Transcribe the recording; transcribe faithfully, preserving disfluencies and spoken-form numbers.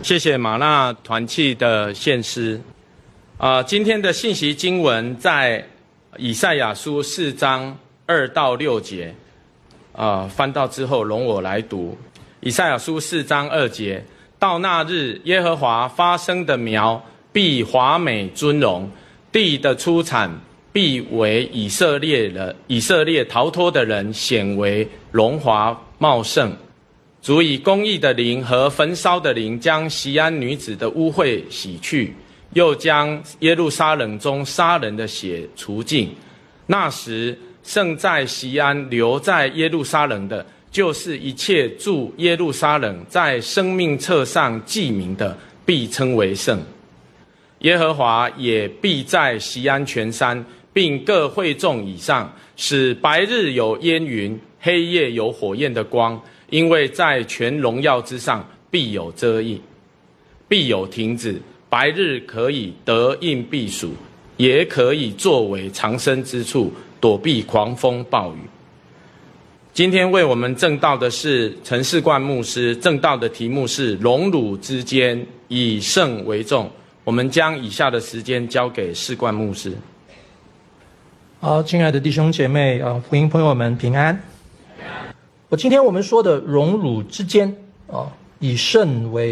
谢谢马纳团契的献诗。啊、呃，今天的信息经文在以赛亚书四章二到六节。啊、呃，翻到之后，容我来读。以赛亚书四章二节：到那日，耶和华发生的苗必华美尊荣，地的出产必为以色列人，以色列逃脱的人显为荣华茂盛。主以公义的灵和焚烧的灵，将锡安女子的污秽洗去，又将耶路撒冷中杀人的血除尽。那时，剩在锡安留在耶路撒冷的，就是一切住耶路撒冷在生命册上记名的，必称为圣。耶和华也必在锡安全山，并各会众以上，使白日有烟云，黑夜有火焰的光。因为在全荣耀之上必有遮蔽，必有亭子，白日可以得应避暑，也可以作为藏身之处，躲避狂风暴雨。今天为我们证道的是陈世冠牧师，证道的题目是荣辱之间，以圣为重。我们将以下的时间交给世冠牧师。 好，亲爱的弟兄姐妹啊，福音朋友们平安。我今天我们说的荣辱之间啊，以圣为